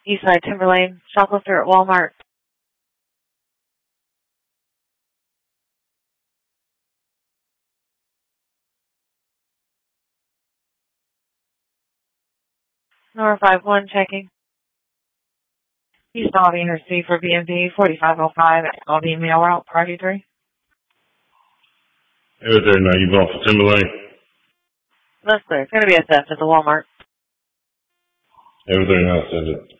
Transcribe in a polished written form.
Eastside Timberlane, shoplifter at Walmart. Nora 51 checking. East Aldine receipt for BMV 4505 Aldine mail route, party 3. Hey there, now you going for Timberlane? That's clear. It's going to be a theft at the Walmart. Hey there, now send it.